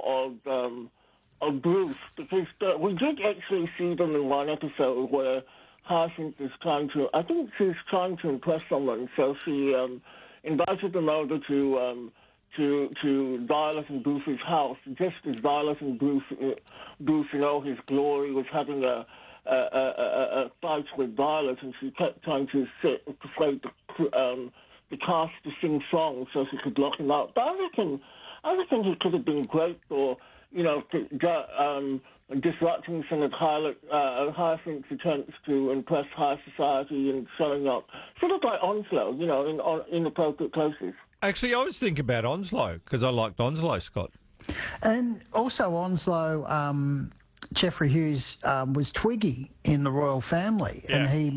of Bruce, because we did actually see them in one episode where Hyacinth is trying to, I think she's trying to impress someone, so she invited them over to Violet and Bruce's house, just as Violet and Bruce in all his glory was having a fight with Violet, and she kept trying to persuade the cast to sing songs so she could lock him out. But I reckon he could have been great for, disrupting some of Hyacinth's attempts to impress high society and showing up, sort of like Onslow, in inappropriate places. Actually, I was thinking about Onslow, because I liked Onslow, Scott. And also Onslow, Jeffrey Hughes was Twiggy in the royal family, and he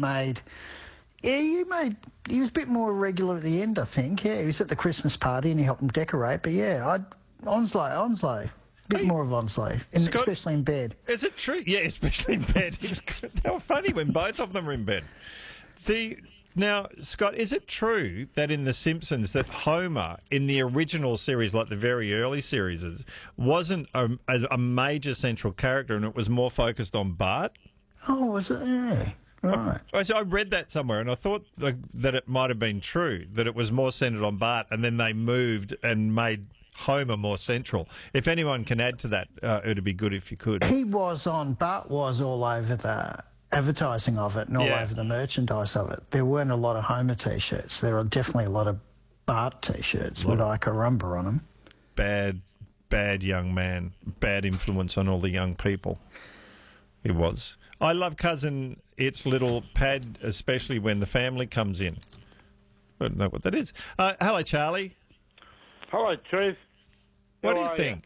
was a bit more regular at the end, I think. Yeah, he was at the Christmas party and he helped them decorate. But Onslow. A bit more of Onslow, Scott, especially in bed. Is it true? Yeah, especially in bed. They were funny when both of them were in bed. Now, Scott, is it true that in The Simpsons that Homer, in the original series, like the very early series, wasn't a major central character and it was more focused on Bart? Oh, was it? Yeah. Right. I read that somewhere and I thought that it might have been true, that it was more centred on Bart, and then they moved and made Homer more central. If anyone can add to that, it'd be good if you could. Bart was all over the advertising of it and all over the merchandise of it. There weren't a lot of Homer T-shirts. There are definitely a lot of Bart T-shirts with Icarumba on them. Bad young man. Bad influence on all the young people. He was. I love Cousin It's Little Pad, especially when the family comes in. I don't know what that is. Hello, Charlie. Hello, Truth. What do you think?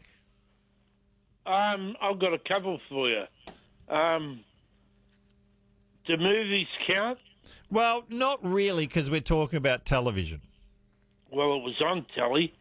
I've got a couple for you. Do movies count? Well, not really, because we're talking about television. Well, it was on telly.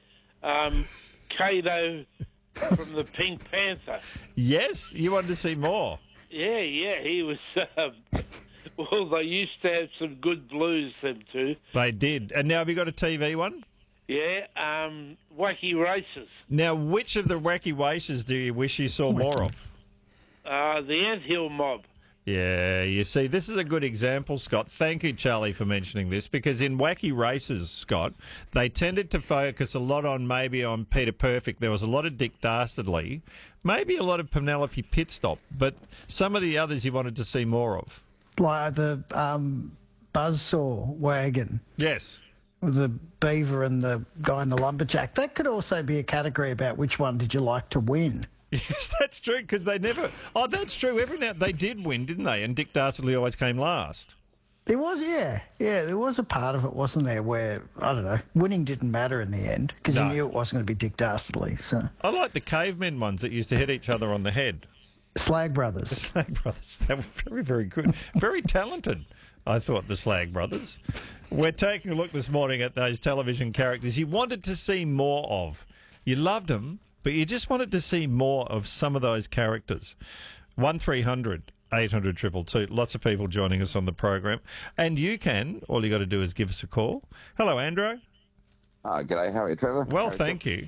Kato from the Pink Panther. Yes? You wanted to see more? Yeah, he was... well, they used to have some good blues, them two. They did. And now have you got a TV one? Yeah, Wacky Races. Now, which of the Wacky Races do you wish you saw more of? The Anthill Mob. Yeah, you see, this is a good example, Scott. Thank you, Charlie, for mentioning this, because in Wacky Races, Scott, they tended to focus a lot on Peter Perfect. There was a lot of Dick Dastardly, maybe a lot of Penelope Pitstop, but some of the others you wanted to see more of. Like the buzzsaw wagon. Yes. With the beaver and the guy in the lumberjack. That could also be a category about which one did you like to win. Yes, that's true, because they never... Oh, that's true. Every now they did win, didn't they? And Dick Dastardly always came last. There was, yeah. Yeah, there was a part of it, wasn't there, where, I don't know, winning didn't matter in the end, because you knew it wasn't going to be Dick Dastardly, so... I like the cavemen ones that used to hit each other on the head. Slag Brothers. The Slag Brothers. They were very, very good. Very talented, I thought, the Slag Brothers. We're taking a look this morning at those television characters you wanted to see more of. You loved them, but you just wanted to see more of some of those characters. 1300 800 222. Lots of people joining us on the program. And you can, all you got to do is give us a call. Hello, Andrew. G'day, how are you, Trevor? Well, thank you.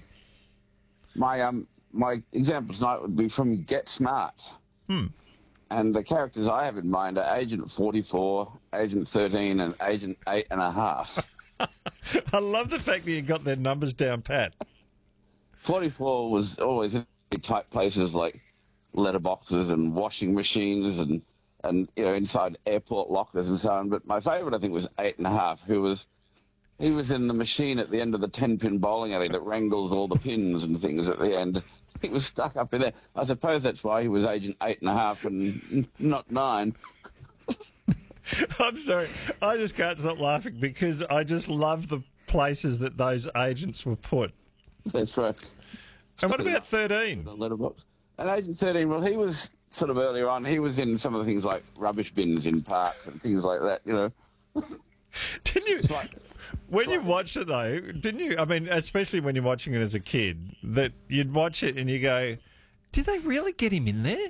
My example tonight would be from Get Smart. And the characters I have in mind are Agent 44, Agent 13, and Agent 8.5. I love the fact that you got their numbers down pat. 44 was always in tight places like letterboxes and washing machines and inside airport lockers and so on. But my favourite, I think, was 8.5, he was in the machine at the end of the 10-pin bowling alley that wrangles all the pins and things at the end. He was stuck up in there. I suppose that's why he was Agent 8.5 and not 9. I'm sorry. I just can't stop laughing because I just love the places that those agents were put. That's right. And what about 13? The letterbox. And Agent 13, well, he was sort of earlier on. He was in some of the things like rubbish bins in parks and things like that, Didn't you? When you watched it, though, didn't you? I mean, especially when you're watching it as a kid, that you'd watch it and you go, did they really get him in there?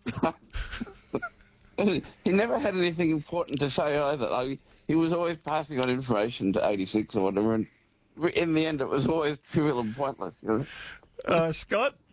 He never had anything important to say either. Like, he was always passing on information to 86 or whatever, and in the end it was always trivial and pointless. Scott,